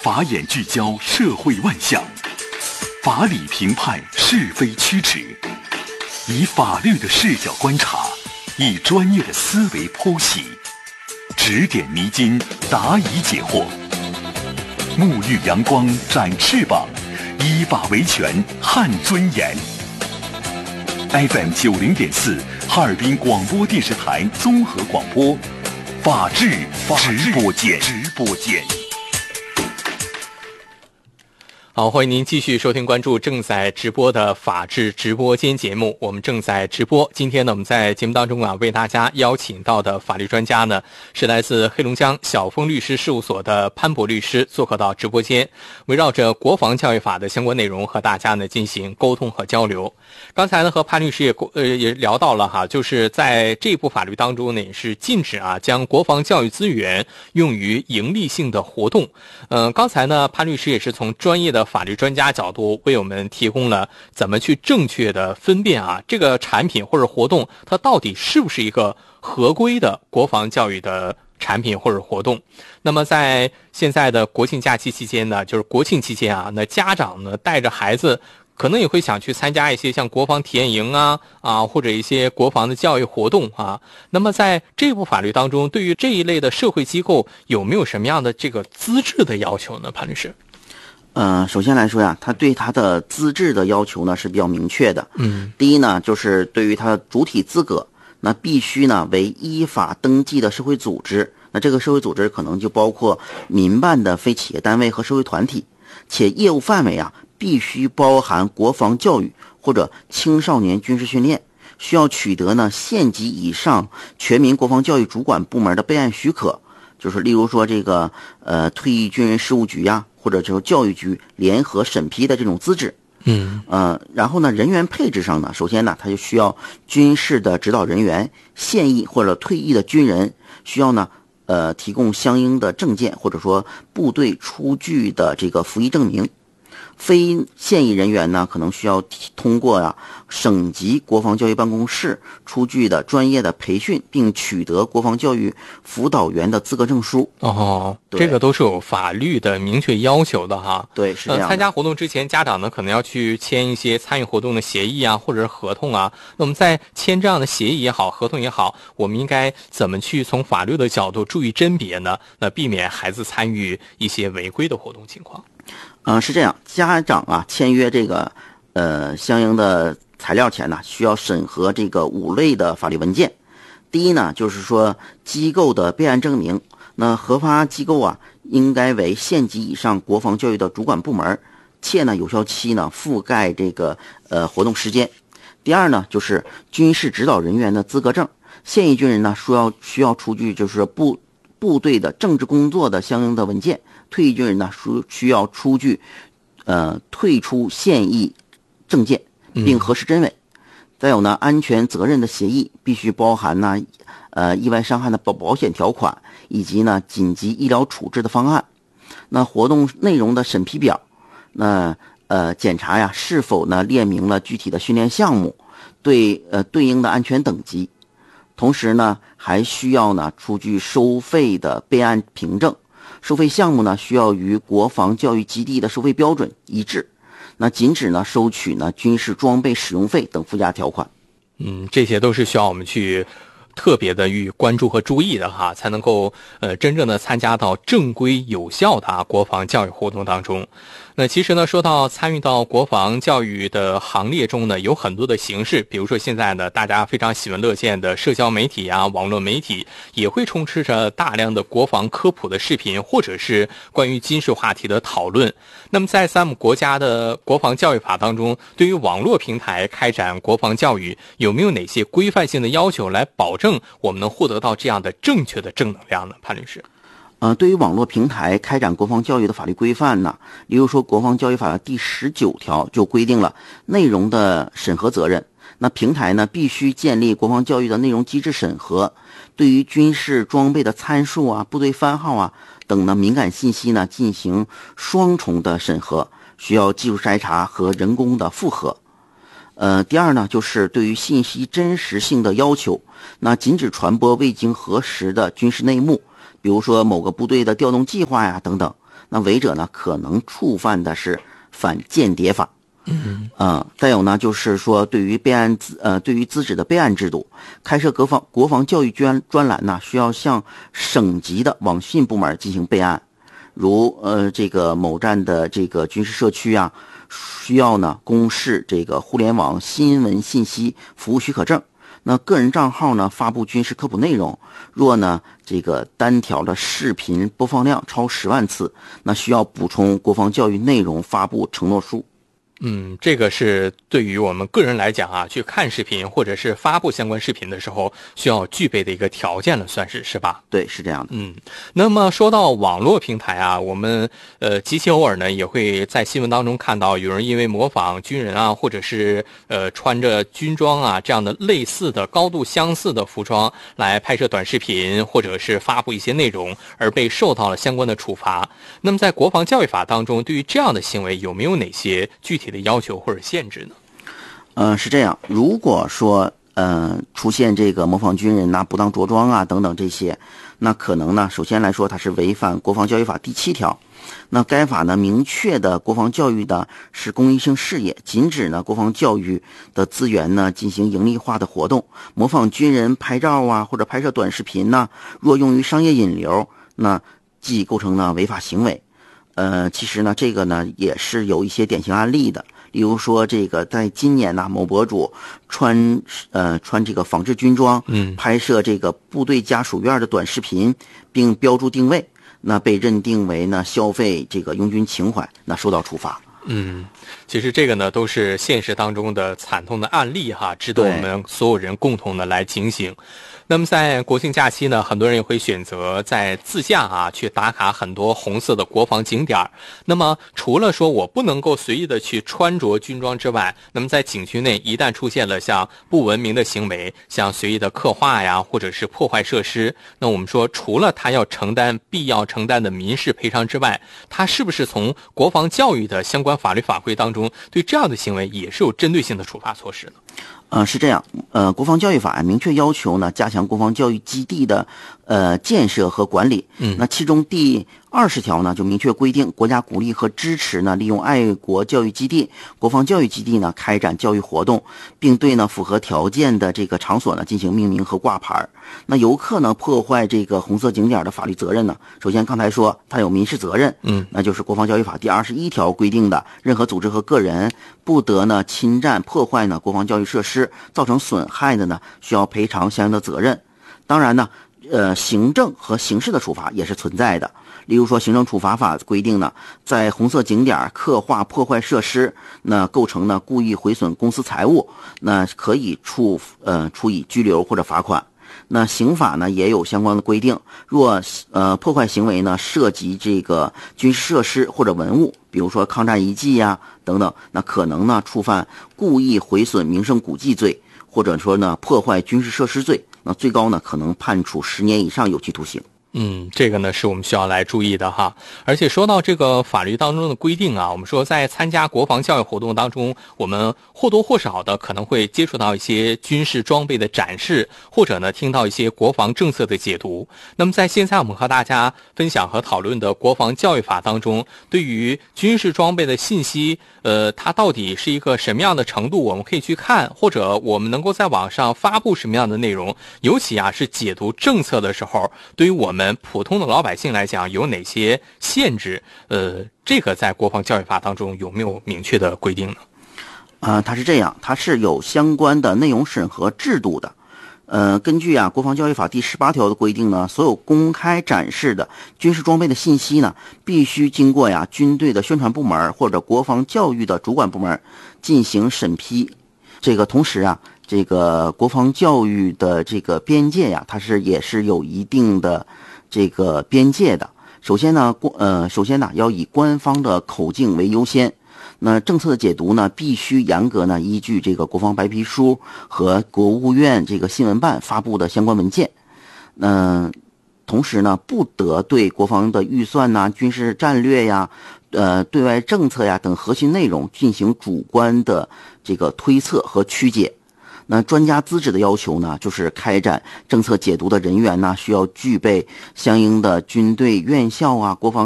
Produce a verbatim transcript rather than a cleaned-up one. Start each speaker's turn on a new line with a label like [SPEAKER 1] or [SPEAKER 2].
[SPEAKER 1] 法眼聚焦社会万象，法理评判是非曲直，以法律的视角观察，以专业的思维剖析，指点迷津，答疑解惑，沐浴阳光，展翅膀，依法维权，撼尊严。F M 九零点四，哈尔滨广播电视台综合广播，法治直播间。直播间。
[SPEAKER 2] 好，欢迎您继续收听关注正在直播的法治直播间节目，我们正在直播。今天呢，我们在节目当中啊，为大家邀请到的法律专家呢，是来自黑龙江小峰律师事务所的潘博律师，做客到直播间，围绕着国防教育法的相关内容和大家呢进行沟通和交流。刚才呢，和潘律师也呃也聊到了哈，就是在这部法律当中呢，也是禁止啊将国防教育资源用于盈利性的活动。嗯、呃，刚才呢，潘律师也是从专业的法律专家角度为我们提供了怎么去正确的分辨啊这个产品或者活动它到底是不是一个合规的国防教育的产品或者活动。那么在现在的国庆假期期间呢，就是国庆期间啊，那家长呢带着孩子可能也会想去参加一些像国防体验营啊啊或者一些国防的教育活动啊。那么在这部法律当中，对于这一类的社会机构有没有什么样的这个资质的要求呢？潘律师？
[SPEAKER 3] 呃，首先来说呀，他对他的资质的要求呢是比较明确的。
[SPEAKER 2] 嗯，
[SPEAKER 3] 第一呢，就是对于他的主体资格，那必须呢为依法登记的社会组织。那这个社会组织可能就包括民办的非企业单位和社会团体，且业务范围啊必须包含国防教育或者青少年军事训练，需要取得呢县级以上全民国防教育主管部门的备案许可，就是例如说这个呃退役军人事务局呀、啊。或者就是教育局联合审批的这种资质。
[SPEAKER 2] 嗯，
[SPEAKER 3] 呃，然后呢，人员配置上呢，首先呢，他就需要军事的指导人员、现役或者退役的军人，需要呢，呃，提供相应的证件，或者说部队出具的这个服役证明。非现役人员呢，可能需要通过啊省级国防教育办公室出具的专业的培训，并取得国防教育辅导员的资格证书。
[SPEAKER 2] 哦，这个都是有法律的明确要求的哈。
[SPEAKER 3] 对，是这样的。
[SPEAKER 2] 呃，参加活动之前，家长呢可能要去签一些参与活动的协议啊，或者是合同啊。那我们在签这样的协议也好，合同也好，我们应该怎么去从法律的角度注意甄别呢？那避免孩子参与一些违规的活动情况。
[SPEAKER 3] 嗯，是这样，家长啊签约这个呃相应的材料前呢，需要审核这个五类的法律文件。第一呢，就是说机构的备案证明，那核发机构啊应该为县级以上国防教育的主管部门，且呢有效期呢覆盖这个呃活动时间。第二呢，就是军事指导人员的资格证，现役军人呢需要需要出具就是部部队的政治工作的相应的文件。退役军人呢，需需要出具，呃，退出现役证件，并核实真伪。嗯、再有呢，安全责任的协议必须包含呢，呃，意外伤害的保保险条款，以及呢，紧急医疗处置的方案。那活动内容的审批表，那呃，检查呀是否呢列明了具体的训练项目，对呃对应的安全等级。同时呢，还需要呢出具收费的备案凭证。收费项目呢，需要与国防教育基地的收费标准一致。那禁止呢收取呢军事装备使用费等附加条款。
[SPEAKER 2] 嗯，这些都是需要我们去特别的予以关注和注意的哈，才能够呃真正的参加到正规有效的、啊、国防教育活动当中。那其实呢，说到参与到国防教育的行列中呢，有很多的形式，比如说现在呢，大家非常喜闻乐见的社交媒体啊、网络媒体，也会充斥着大量的国防科普的视频，或者是关于军事话题的讨论。那么在咱们国家的国防教育法当中，对于网络平台开展国防教育，有没有哪些规范性的要求来保证我们能获得到这样的正确的正能量呢？潘律师？
[SPEAKER 3] 呃，对于网络平台开展国防教育的法律规范呢，例如说《国防教育法》的第十九条就规定了内容的审核责任。那平台呢，必须建立国防教育的内容机制审核，对于军事装备的参数啊、部队番号啊等呢敏感信息呢进行双重的审核，需要技术筛查和人工的复核。呃，第二呢，就是对于信息真实性的要求，那禁止传播未经核实的军事内幕，比如说某个部队的调动计划呀等等。 那违者呢可能触犯的是反间谍法。
[SPEAKER 2] 嗯
[SPEAKER 3] 啊、呃，再有呢，就是说，对于备案资呃，对于资质的备案制度，开设国防国防教育专专栏呢，需要向省级的网信部门进行备案，如呃这个某站的这个军事社区啊，需要呢公示这个互联网新闻信息服务许可证。那个人账号呢发布军事科普内容，若呢这个单条的视频播放量超十万次，那需要补充国防教育内容发布承诺书。
[SPEAKER 2] 嗯，这个是对于我们个人来讲啊，去看视频或者是发布相关视频的时候需要具备的一个条件了，算是是吧？
[SPEAKER 3] 对，是这样的。
[SPEAKER 2] 嗯，那么说到网络平台啊，我们呃极其偶尔呢也会在新闻当中看到有人因为模仿军人啊，或者是呃穿着军装啊这样的类似的高度相似的服装来拍摄短视频或者是发布一些内容，而被受到了相关的处罚。那么在国防教育法当中，对于这样的行为有没有哪些具体的要求或者限制呢？
[SPEAKER 3] 呃，是这样，如果说呃出现这个模仿军人呐、不当着装啊等等这些，那可能呢，首先来说它是违反国防教育法第七条。那该法呢明确的国防教育的是公益性事业，禁止呢国防教育的资源呢进行盈利化的活动。模仿军人拍照啊或者拍摄短视频呢，若用于商业引流，那即构成呢违法行为。呃，其实呢这个呢也是有一些典型案例的。比如说，这个在今年呢，某博主穿呃穿这个仿制军装，
[SPEAKER 2] 嗯，
[SPEAKER 3] 拍摄这个部队家属院的短视频，并标注定位，那被认定为呢消费这个拥军情怀，那受到处罚。
[SPEAKER 2] 嗯，其实这个呢都是现实当中的惨痛的案例哈，值得我们所有人共同的来警醒。那么在国庆假期呢，很多人也会选择在自驾啊去打卡很多红色的国防景点。那么除了说我不能够随意的去穿着军装之外，那么在景区内一旦出现了像不文明的行为，像随意的刻画呀，或者是破坏设施，那我们说除了他要承担必要承担的民事赔偿之外，他是不是从国防教育的相关法律法规当中对这样的行为也是有针对性的处罚措施呢？
[SPEAKER 3] 呃，是这样，呃，国防教育法明确要求呢，加强国防教育基地的呃建设和管理。
[SPEAKER 2] 嗯，
[SPEAKER 3] 那其中第二十条呢，就明确规定，国家鼓励和支持呢，利用爱国教育基地、国防教育基地呢，开展教育活动，并对呢符合条件的这个场所呢进行命名和挂牌。那游客呢破坏这个红色景点的法律责任呢，首先刚才说他有民事责任，
[SPEAKER 2] 嗯，
[SPEAKER 3] 那就是国防教育法第二十一条规定的，任何组织和个人不得呢侵占、破坏呢国防教育设施，造成损害的呢，需要赔偿相应的责任。当然呢，呃，行政和刑事的处罚也是存在的。例如说，行政处罚法规定呢，在红色景点刻画破坏设施，那构成呢故意毁损公司财物，那可以处呃处以拘留或者罚款。那刑法呢也有相关的规定，若呃破坏行为呢涉及这个军事设施或者文物，比如说抗战遗迹呀等等，那可能呢触犯故意毁损名胜古迹罪，或者说呢破坏军事设施罪，那最高呢可能判处十年以上有期徒刑。
[SPEAKER 2] 嗯，这个呢是我们需要来注意的哈。而且说到这个法律当中的规定啊，我们说在参加国防教育活动当中，我们或多或少的可能会接触到一些军事装备的展示，或者呢听到一些国防政策的解读。那么在现在我们和大家分享和讨论的国防教育法当中，对于军事装备的信息，呃，它到底是一个什么样的程度，我们可以去看，或者我们能够在网上发布什么样的内容，尤其啊是解读政策的时候，对于我们普通的老百姓来讲有哪些限制？呃，这个在国防教育法当中有没有明确的规定呢？
[SPEAKER 3] 啊、呃，它是这样，它是有相关的内容审核制度的。呃，根据啊国防教育法第十八条的规定呢，所有公开展示的军事装备的信息呢，必须经过呀军队的宣传部门或者国防教育的主管部门进行审批。这个同时啊，这个国防教育的这个边界呀，它是也是有一定的这个边界的。首先呢，呃，首先呢要以官方的口径为优先。那政策的解读呢，必须严格呢依据这个国防白皮书和国务院这个新闻办发布的相关文件。嗯、呃，同时呢，不得对国防的预算呐、军事战略呀、呃对外政策呀等核心内容进行主观的这个推测和曲解。那专家资质的要求呢，就是开展政策解读的人员呢，需要具备相应的军队院校啊、国防